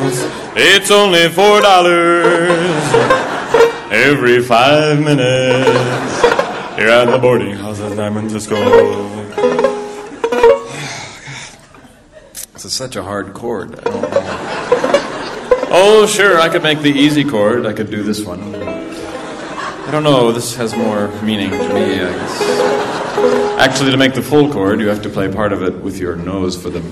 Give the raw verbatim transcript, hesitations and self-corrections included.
It's only four dollars every five minutes. Here at the boarding house of San Francisco. This is such a hard chord. I don't know. Oh, sure, I could make the easy chord. I could do this one. I don't know, this has more meaning to me, I guess. Actually, to make the full chord, you have to play part of it with your nose for the